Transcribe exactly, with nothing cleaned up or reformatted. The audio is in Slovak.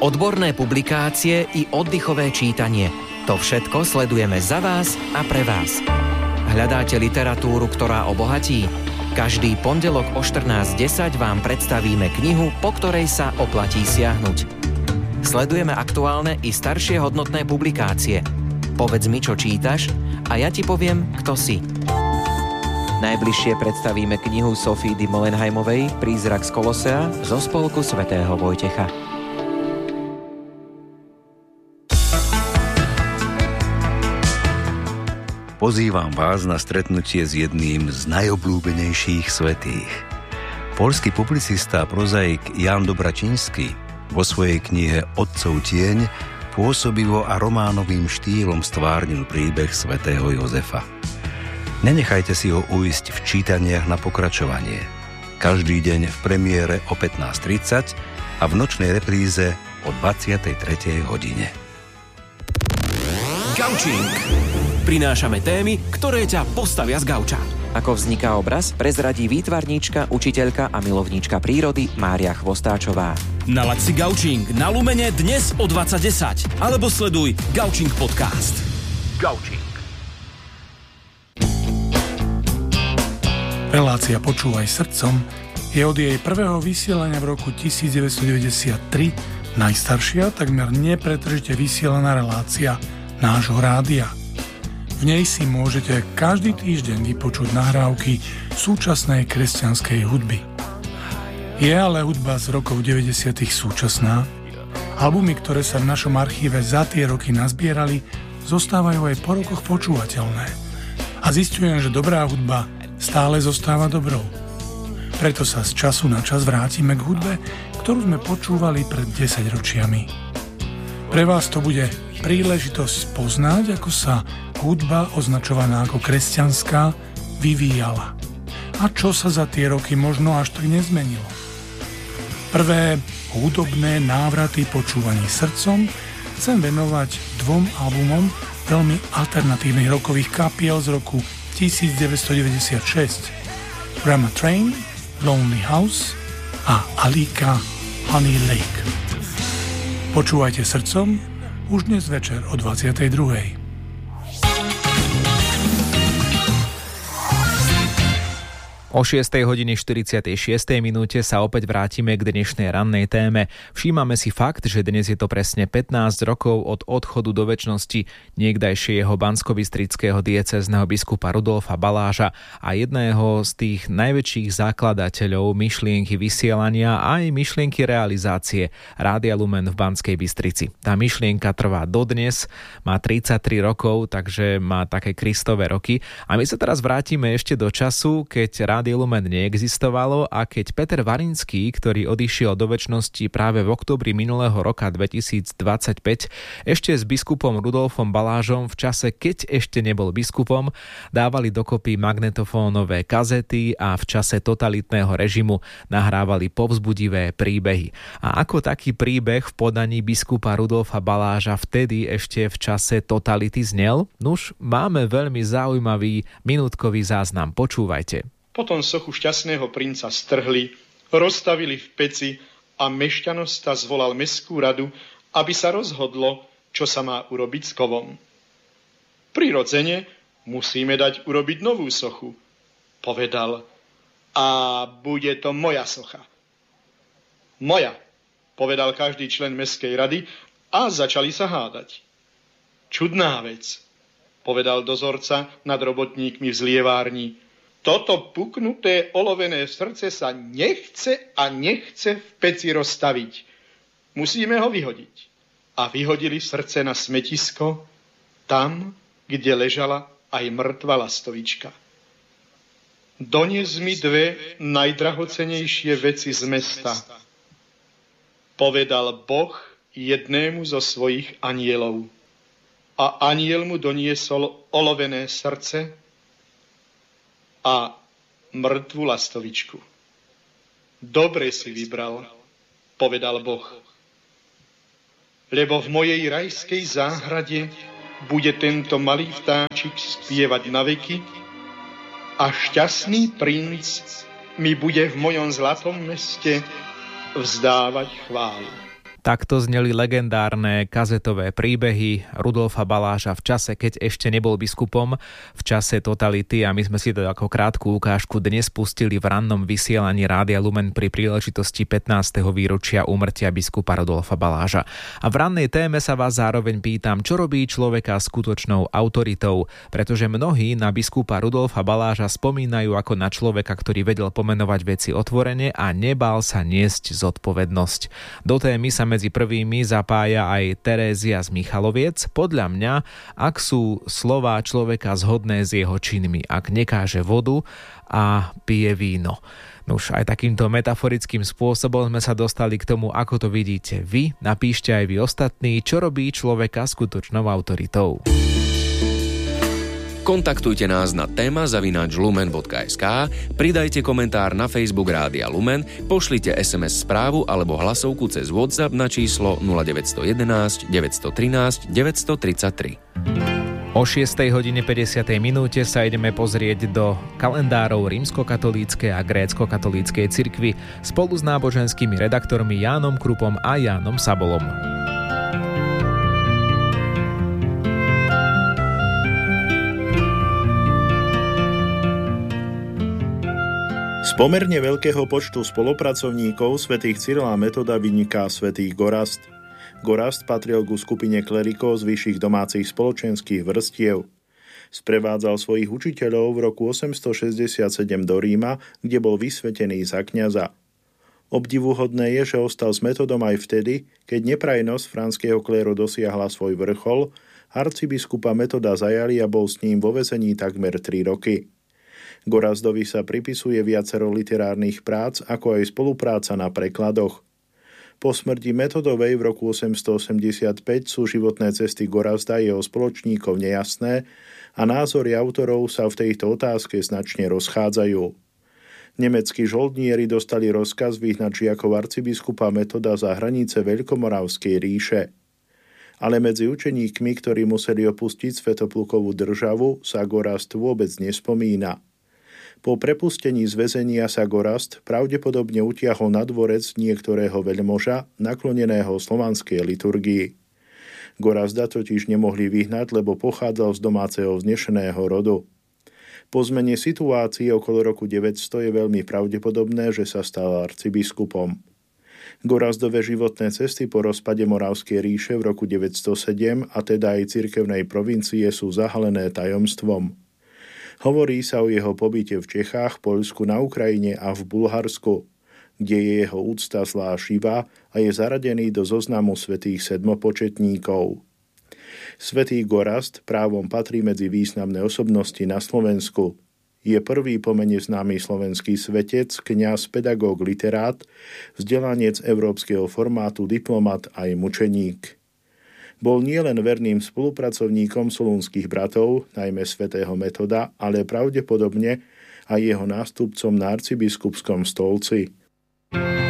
Odborné publikácie i oddychové čítanie. To všetko sledujeme za vás a pre vás. Hľadáte literatúru, ktorá obohatí? Každý pondelok o štrnásť desať vám predstavíme knihu, po ktorej sa oplatí siahnuť. Sledujeme aktuálne i staršie hodnotné publikácie. Povedz mi, čo čítaš, a ja ti poviem, kto si. Najbližšie predstavíme knihu Sophie de Molenheimovej Prízrak z Kolosea zo spolku svätého Vojtecha. Pozývam vás na stretnutie s jedným z najobľúbenejších svätých. Poľský publicista a prozaik Jan Dobračinský vo svojej knihe Otcov tieň pôsobivo a románovým štýlom stvárnil príbeh svätého Jozefa. Nenechajte si ho ujsť v čítaniach na pokračovanie. Každý deň v premiére o pätnásť tridsať a v nočnej repríze o dvadsiatej tretej hodine. Gaučing. Prinášame témy, ktoré ťa postavia z gauča. Ako vzniká obraz, prezradí výtvarníčka, učiteľka a milovníčka prírody Mária Chvostáčová. Nalaď si Gaučing na Lumene dnes o dvadsať desať. Alebo sleduj Gaučing podcast. Gaučing. Relácia Počúvaj srdcom je od jej prvého vysielania v roku devätnásťstodeväťdesiattri najstaršia, takmer nepretržite vysielaná relácia nášho rádia. V nej si môžete každý týždeň vypočuť nahrávky súčasnej kresťanskej hudby. Je ale hudba z rokov deväťdesiatych súčasná? Albumy, ktoré sa v našom archíve za tie roky nazbierali, zostávajú aj po rokoch počúvateľné. A zistujem, že dobrá hudba stále zostáva dobrou. Preto sa z času na čas vrátime k hudbe, ktorú sme počúvali pred desaťročiami. Pre vás to bude príležitosť poznať, ako sa hudba označovaná ako kresťanská vyvíjala. A čo sa za tie roky možno až tak nezmenilo. Prvé hudobné návraty počúvaní srdcom chcem venovať dvom albumom veľmi alternatívnych rokových kapiel z roku devätnásťstodeväťdesiatšesť. Rama Train, Lonely House a Alika Honey Lake. Počúvajte srdcom už dnes večer o dvadsiatej druhej. O šiestej hodine štyridsiatej šiestej minúte sa opäť vrátime k dnešnej rannej téme. Všímame si fakt, že dnes je to presne pätnásť rokov od odchodu do večnosti niekdajšieho banskobystrického diecézneho biskupa Rudolfa Baláža a jedného z tých najväčších zakladateľov myšlienky vysielania a aj myšlienky realizácie Rádia Lumen v Banskej Bystrici. Tá myšlienka trvá dodnes, má tridsaťtri rokov, takže má také Kristové roky. A my sa teraz vrátime ešte do času, keď Rádio Lumen neexistovalo a keď Peter Varinský, ktorý odišiel do večnosti práve v októbri minulého roka dvetisícdvadsaťpäť, ešte s biskupom Rudolfom Balážom v čase, keď ešte nebol biskupom, dávali dokopy magnetofónové kazety a v čase totalitného režimu nahrávali povzbudivé príbehy. A ako taký príbeh v podaní biskupa Rudolfa Baláža vtedy ešte v čase totality znel? Nuž, máme veľmi zaujímavý minútkový záznam. Počúvajte. Potom sochu šťastného princa strhli, rozstavili v peci a mešťanosta zvolal mestskú radu, aby sa rozhodlo, čo sa má urobiť s kovom. Prirodzene musíme dať urobiť novú sochu, povedal. A bude to moja socha. Moja, povedal každý člen mestskej rady a začali sa hádať. Čudná vec, povedal dozorca nad robotníkmi v zlievárni. Toto puknuté olovené srdce sa nechce a nechce v peci rozstaviť. Musíme ho vyhodiť. A vyhodili srdce na smetisko, tam, kde ležala aj mŕtva lastovička. Donies mi dve najdrahocenejšie veci z mesta, povedal Boh jednému zo svojich anielov. A aniel mu doniesol olovené srdce a mŕtvu lastovičku. Dobre si vybral, povedal Boh. Lebo v mojej rajskej záhrade bude tento malý vtáčik spievať na veky a šťastný princ mi bude v mojom zlatom meste vzdávať chválu. Takto zneli legendárne kazetové príbehy Rudolfa Baláža v čase, keď ešte nebol biskupom, v čase totality, a my sme si to ako krátku ukážku dnes pustili v rannom vysielaní Rádia Lumen pri príležitosti pätnásteho výročia úmrtia biskupa Rudolfa Baláža. A v rannej téme sa vás zároveň pýtam, čo robí človeka skutočnou autoritou, pretože mnohí na biskupa Rudolfa Baláža spomínajú ako na človeka, ktorý vedel pomenovať veci otvorene a nebál sa niesť zodpovednosť. Do témy sa medzi prvými zapája aj Terézia z Michaloviec. Podľa mňa, ak sú slová človeka zhodné s jeho činmi, ak nekáže vodu a pije víno. Nuž, aj takýmto metaforickým spôsobom sme sa dostali k tomu, ako to vidíte vy. Napíšte aj vy ostatní, čo robí človeka skutočnou autoritou. Kontaktujte nás na téma zavináč lumen bodka es ká, pridajte komentár na Facebook Rádia Lumen, pošlite es em es správu alebo hlasovku cez WhatsApp na číslo nula deväť jedna jedna, deväť jedna tri, deväť tri tri. O šiestej hodine päťdesiatej minúte sa ideme pozrieť do kalendárov rímskokatolíckej a grécko-katolíckej cirkvi spolu s náboženskými redaktormi Jánom Krupom a Jánom Sabolom. Z pomerne veľkého počtu spolupracovníkov svätých Cyrila a Metoda vyniká svätý Gorazd. Gorazd patril ku skupine klerikov z vyšších domácich spoločenských vrstiev. Sprevádzal svojich učiteľov v roku osemstošesťdesiatsedem do Ríma, kde bol vysvetený za kňaza. Obdivuhodné je, že ostal s Metodom aj vtedy, keď neprajnosť franského kléru dosiahla svoj vrchol, arcibiskupa Metoda zajali a bol s ním vo väzení takmer tri roky. Gorazdovi sa pripisuje viacero literárnych prác, ako aj spolupráca na prekladoch. Po smrti Metodovej v roku osemstoosemdesiatpäť sú životné cesty Gorazda a jeho spoločníkov nejasné a názory autorov sa v tejto otázke značne rozchádzajú. Nemeckí žoldnieri dostali rozkaz vyhnať žiakov arcibiskupa Metoda za hranice Veľkomoravskej ríše. Ale medzi učeníkmi, ktorí museli opustiť Svätoplukovú državu, sa Gorazd vôbec nespomína. Po prepustení z väzenia sa Gorazd pravdepodobne utiahol na dvorec niektorého veľmoža nakloneného slovanskej liturgii. Gorazda totiž nemohli vyhnať, lebo pochádzal z domáceho vznešeného rodu. Po zmene situácie okolo roku deväťsto je veľmi pravdepodobné, že sa stal arcibiskupom. Gorazdove životné cesty po rozpade Moravskej ríše v roku deväťstosedem a teda aj cirkevnej provincie sú zahalené tajomstvom. Hovorí sa o jeho pobyte v Čechách, Poľsku, na Ukrajine a v Bulharsku, kde je jeho úcta zvlášť živá a je zaradený do zoznamu svätých sedmopočetníkov. Svätý Gorazd právom patrí medzi významné osobnosti na Slovensku. Je prvý pomene známy slovenský svetec, kňaz, pedagóg, literát, vzdelanec európskeho formátu, diplomat aj mučeník. Bol nielen verným spolupracovníkom solúnskych bratov, najmä svätého Metoda, ale pravdepodobne aj jeho nástupcom na arcibiskupskom stolci.